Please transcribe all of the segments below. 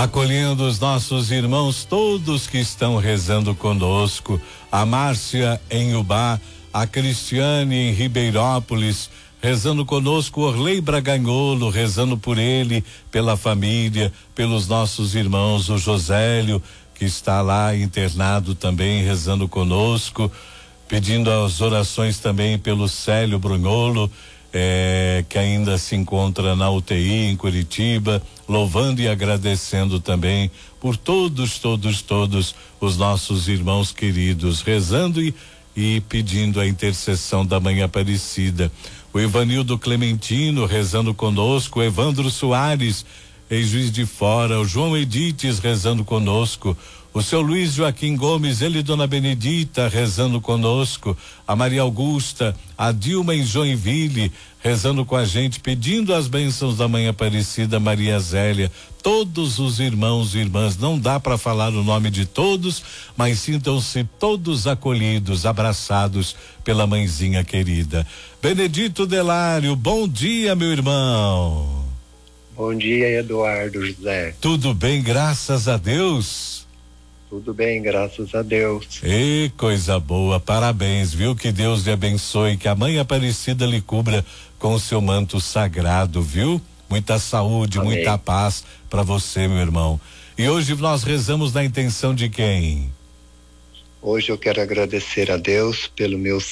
acolhendo os nossos irmãos todos que estão rezando conosco. A Márcia em Ubá, a Cristiane em Ribeirópolis, rezando conosco, Orley Braganholo, rezando por ele, pela família, pelos nossos irmãos, o Josélio, que está lá internado também, rezando conosco, pedindo as orações também pelo Célio Brunholo, que ainda se encontra na UTI em Curitiba, louvando e agradecendo também por todos os nossos irmãos queridos, rezando e pedindo a intercessão da Mãe Aparecida. O Ivanildo Clementino rezando conosco, o Evandro Soares em Juiz de Fora, o João Edites rezando conosco, o seu Luiz Joaquim Gomes, ele e Dona Benedita rezando conosco, a Maria Augusta, a Dilma em Joinville rezando com a gente, pedindo as bênçãos da Mãe Aparecida, Maria Zélia, todos os irmãos e irmãs, não dá para falar o nome de todos, mas sintam-se todos acolhidos, abraçados pela mãezinha querida. Benedito Delário, bom dia, meu irmão. Bom dia, Eduardo José. Tudo bem, graças a Deus? Tudo bem, graças a Deus. E coisa boa, parabéns, viu? Que Deus lhe abençoe, que a Mãe Aparecida lhe cubra com o seu manto sagrado, viu? Muita saúde, amém, muita paz para você, meu irmão. E hoje nós rezamos na intenção de quem? Hoje eu quero agradecer a Deus pelos meus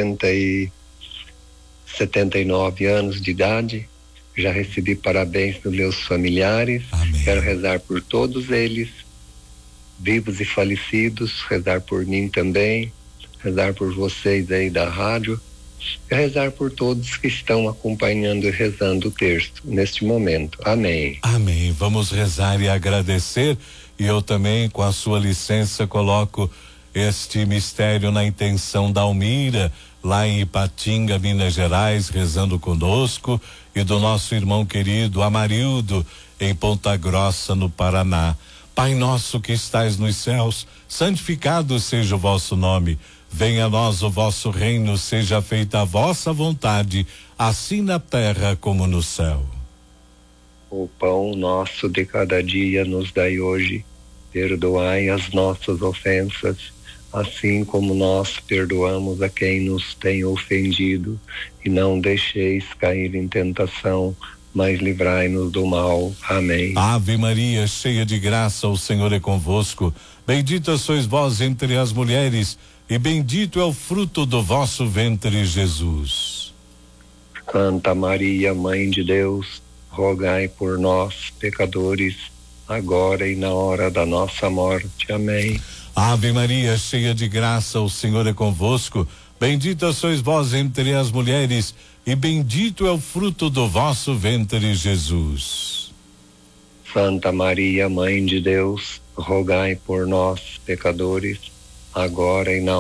79 anos de idade. Já recebi parabéns dos meus familiares. Amém. Quero rezar por todos eles, vivos e falecidos, rezar por mim também, rezar por vocês aí da rádio, e rezar por todos que estão acompanhando e rezando o terço neste momento. Amém. Amém. Vamos rezar e agradecer, e eu também, com a sua licença, coloco este mistério na intenção da Almira, lá em Ipatinga, Minas Gerais, rezando conosco, e do nosso irmão querido Amarildo, em Ponta Grossa, no Paraná. Pai nosso que estais nos céus, santificado seja o vosso nome. Venha a nós o vosso reino, seja feita a vossa vontade, assim na terra como no céu. O pão nosso de cada dia nos dai hoje. Perdoai as nossas ofensas, assim como nós perdoamos a quem nos tem ofendido. E não deixeis cair em tentação, mas livrai-nos do mal. Amém. Ave Maria, cheia de graça, o Senhor é convosco. Bendita sois vós entre as mulheres, e bendito é o fruto do vosso ventre, Jesus. Santa Maria, Mãe de Deus, rogai por nós, pecadores, agora e na hora da nossa morte. Amém. Ave Maria, cheia de graça, o Senhor é convosco. Bendita sois vós entre as mulheres, e bendito é o fruto do vosso ventre, Jesus. Santa Maria, Mãe de Deus, rogai por nós, pecadores, agora e na